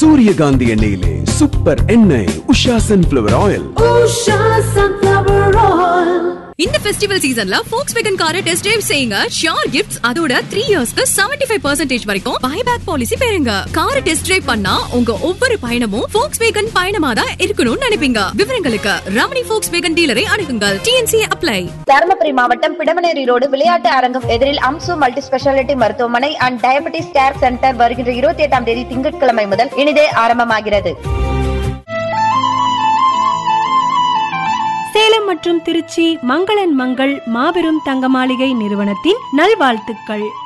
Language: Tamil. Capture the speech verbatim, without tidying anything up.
சூரியகாந்தி எண்ணெயிலே சூப்பர் எண்ணெய் Usha sunflower oil. Usha sunflower oil. இந்த ஃபெஸ்டிவல் சீசன்ல Volkswagen காரை டெஸ்ட் டிரைவ் செய்யுங்க. ஷியோர் கிஃப்ட்ஸ் அதோட த்ரீ இயர்ஸ்க்கு செவன்டி ஃபைவ் பர்சன்டேஜ் வரைக்கும் பைபேக் பாலிசி பெறுங்க. காரை டெஸ்ட் டிரைவ் பண்ணா உங்க ஒவ்வொரு பயணமும் Volkswagen பயணமா தான் இருக்கணும்னு நினைப்பீங்க. விவரங்களுக்கு Ramani Volkswagen டீலரை அணுகுங்கள். T N C apply. Dharmapuri மாவட்டம் பிடமனேரி ரோடு விளையாட்டு அரங்கம் எதிரில் அம்சு மல்டி ஸ்பெஷாலிட்டி மருத்துவமனை அண்ட் டயபெட்டிஸ் கேர் சென்டர் வருகின்ற இருபத்தி எட்டாம் தேதி திங்கட்கிழமை முதல் இனிதே ஆரம்பமாகிறது. சேலம் மற்றும் திருச்சி மங்களன் மங்கள் மாபெரும் தங்க மாளிகை நிறுவனத்தின் நல்வாழ்த்துக்கள்.